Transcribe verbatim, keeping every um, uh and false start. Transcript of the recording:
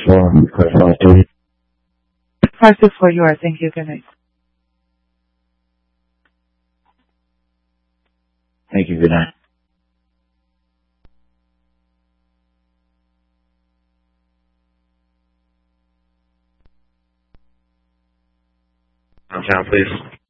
four, car five two. five two four, you are. Thank you. Good night. Thank you, good night. Downtown, please.